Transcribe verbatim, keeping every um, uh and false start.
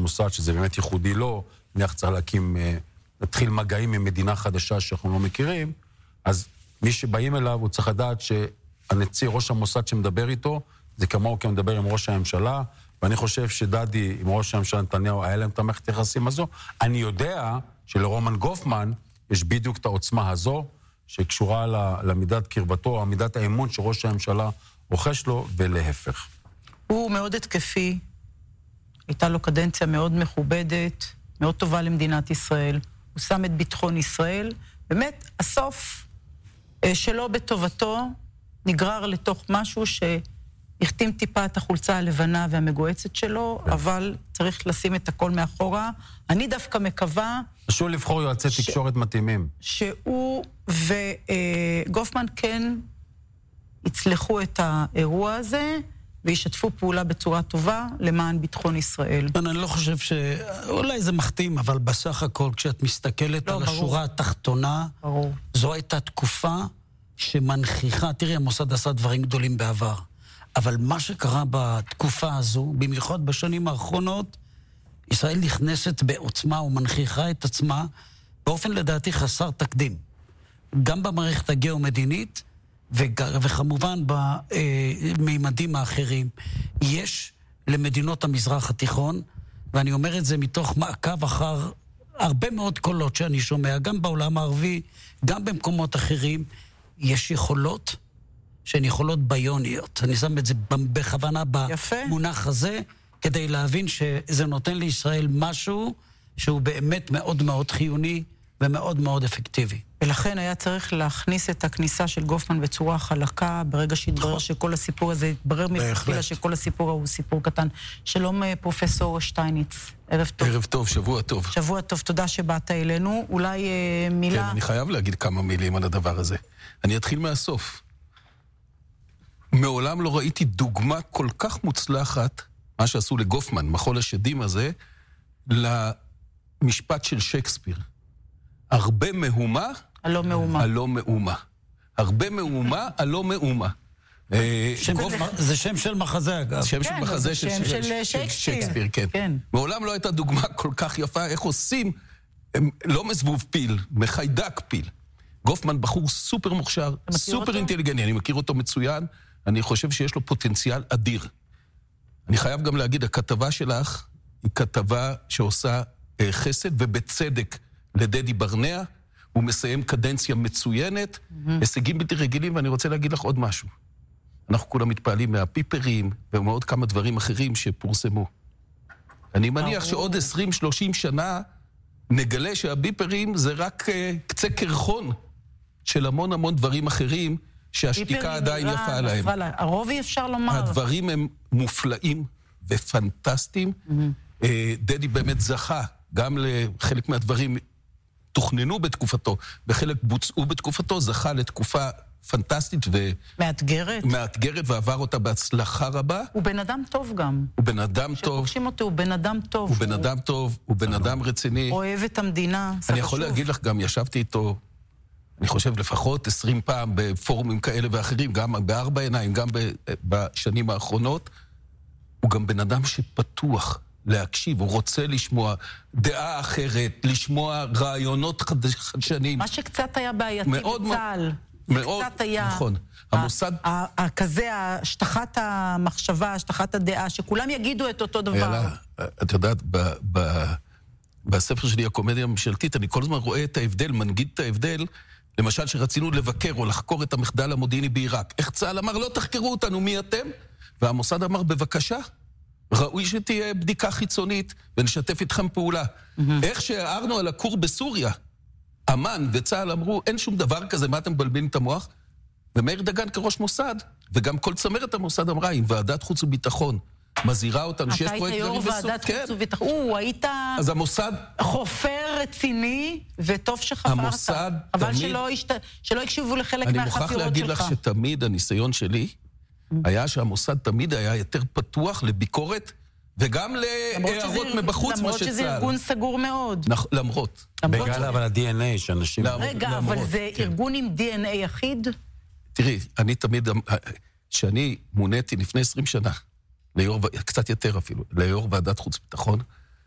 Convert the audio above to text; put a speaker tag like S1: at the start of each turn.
S1: המוסד, שזה באמת ייחודי לו, נניח צריך להקים, להתחיל מגעים עם מדינה חדשה שאנחנו לא מכירים, אז מי שבאים אליו הוא צריך לדעת שהנציג ראש המוסד שמדבר איתו, זה כמוהו כמדבר עם ראש הממשלה, ואני חושב שדדי עם ראש הממשלה נתניהו היה להם את המערכת היחסים הזו. אני יודע שלרומן גופמן יש בדיוק את העוצמה הזו, שקשורה למידת קרבתו, מידת האמון שראש הממשלה רוכש לו, ולהפך.
S2: הוא מאוד התקפי, הייתה לו קדנציה מאוד מכובדת, מאוד טובה למדינת ישראל, הוא שם את ביטחון ישראל, באמת הסוף שלו בטובתו נגרר לתוך משהו שהחתים טיפה את החולצה הלבנה והמגועצת שלו, yeah. אבל צריך לשים את הכל מאחורה. אני דווקא מקווה...
S1: חשוב לבחור יועצי ש... תקשורת מתאימים.
S2: שהוא וגופמן כן הצלחו את האירוע הזה, וישתפו פעולה בצורה טובה למען ביטחון ישראל.
S3: אני לא חושב ש... אולי זה מחתים, אבל בסך הכל, כשאת מסתכלת לא, על ברור. השורה התחתונה, ברור. זו הייתה תקופה שמנכיחה, תראי, המוסד עשה דברים גדולים בעבר, אבל מה שקרה בתקופה הזו, במיוחד בשנים האחרונות, ישראל נכנסת בעוצמה ומנכיחה את עצמה, באופן לדעתי חסר תקדים. גם במערכת הגיאו-מדינית, וכמובן במימדים האחרים. יש למדינות המזרח התיכון, ואני אומר את זה מתוך מעקב אחר הרבה מאוד קולות שאני שומע, גם בעולם הערבי, גם במקומות אחרים, יש יכולות שהן יכולות ביוניות. אני שם את זה בכוונה במונח הזה, כדי להבין שזה נותן לישראל משהו שהוא באמת מאוד מאוד חיוני ומאוד מאוד אפקטיבי.
S2: ולכן היה צריך להכניס את הכניסה של גופמן בצורה חלקה, ברגע שהתברר שכל הסיפור הזה, התברר מפתילה שכל הסיפור הוא סיפור קטן. שלום פרופסור שטייניץ, ערב טוב.
S4: ערב טוב, שבוע טוב.
S2: שבוע טוב, תודה שבאת אלינו. אולי אה, מילה...
S4: כן, אני חייב להגיד כמה מילים על הדבר הזה. אני אתחיל מהסוף. מעולם לא ראיתי דוגמה כל כך מוצלחת, מה שעשו לגופמן, מחול השדים הזה, למשפט של שייקספיר. הרבה מהומה,
S2: הלא מאומה.
S4: הלא מאומה. הרבה מהומה, הלא מאומה.
S3: זה שם של מחזה, אגב.
S4: שם של מחזה של שייקספיר, כן. מעולם לא הייתה דוגמה כל כך יפה, איך עושים, לא מזבוב פיל, מחיידק פיל. גופמן בחור סופר מוכשר, סופר אינטליגנטי, אני מכיר אותו מצוין, אני חושב שיש לו פוטנציאל אדיר. אני חייב גם להגיד, הכתבה שלך היא כתבה שעושה חסד ובצדק לדדי ברנע, הוא מסיים קדנציה מצוינת, הישגים בלתי רגילים, ואני רוצה להגיד לך עוד משהו. אנחנו כולם מתפעלים מהפיפרים ומעוד כמה דברים אחרים שפורסמו. אני מניח שעוד עשרים שלושים שנה נגלה שהביפרים זה רק קצה קרחון של המון המון דברים אחרים שהשתיקה עדיין יפה עליהם.
S2: הרוב אי אפשר לומר.
S4: הדברים הם מופלאים ופנטסטיים. דדי באמת זכה, גם לחלק מהדברים תוכננו בתקופתו, וחלק בוצעו בתקופתו, זכה לתקופה פנטסטית ו...
S2: מאתגרת.
S4: מאתגרת, ועבר אותה בהצלחה רבה.
S2: הוא בן אדם טוב גם.
S4: הוא בן אדם טוב.
S2: שפוגשים אותו, הוא בן אדם טוב.
S4: הוא בן אדם טוב, הוא בן אדם רציני.
S2: אוהב את המדינה, זה חשוב.
S4: אני יכול להגיד לך, גם ישבתי איתו, אני חושב לפחות עשרים פעם בפורומים כאלה ואחרים, גם בארבע עיניים, גם בשנים האחרונות. הוא גם בן אדם שפתוח להקשיב, הוא רוצה לשמוע דעה אחרת, לשמוע רעיונות חדשנים.
S2: מה שקצת היה בעייתי בצה"ל.
S4: מאוד,
S2: קצת היה...
S4: נכון. המוסד...
S2: כזה, השטחת המחשבה, השטחת הדעה, שכולם יגידו את אותו דבר.
S4: את יודעת, בספר שלי, הקומדיה הממשלתית, אני כל הזמן רואה את ההבדל, מנגיד את ההבדל, למשל שרצינו לבקר או לחקור את המחדל המודיעיני בעיראק. איך צה"ל אמר, לא תחקרו אותנו, מי אתם? והמוסד אמר, בבקשה, ראוי שתהיה בדיקה חיצונית ונשתף איתכם פעולה. איך שהערנו על הכור בסוריה, אמן וצה"ל אמרו, אין שום דבר כזה, מה אתם מבלבלים את המוח? ומאיר דגן כראש מוסד, וגם כל צמרת המוסד אמרה, עם ועדת חוץ וביטחון, מזהירה אותנו שיש פה אתגרים וסוד.
S2: אתה היית יו"ר ועדת חוץ וביטחון. או, היית...
S4: אז המוסד...
S2: חופר רציני, וטוב שחפרת.
S4: המוסד
S2: אבל
S4: תמיד...
S2: שלא, השת... שלא הקשיבו לחלק מהחפירות שלך.
S4: אני מוכרח להגיד לך שתמיד הניסיון שלי, היה שהמוסד תמיד היה יותר פתוח לביקורת, וגם להערות מבחוץ, מה שצהל.
S2: למרות שזה ארגון סגור מאוד.
S4: למרות.
S1: בגלל אבל ה-די אן איי שאנשים...
S2: רגע, אבל זה ארגון עם די אן איי אחיד?
S4: תראי, אני תמיד, שאני מוניתי לפני עשרים שנה, קצת יותר אפילו, ליו"ר ועדת חוץ וביטחון,